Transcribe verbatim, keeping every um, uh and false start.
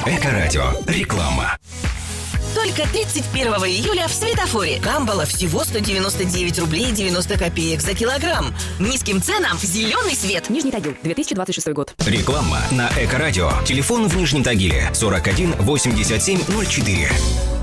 Эко-радио. Реклама. Только тридцать первого июля в Светофоре. Камбала всего сто девяносто девять рублей девяносто копеек за килограмм. Низким ценам зеленый свет. Нижний Тагил, две тысячи двадцать шестой год. Реклама на Эко-радио. Телефон в Нижнем Тагиле сорок один восемьдесят семь ноль четыре.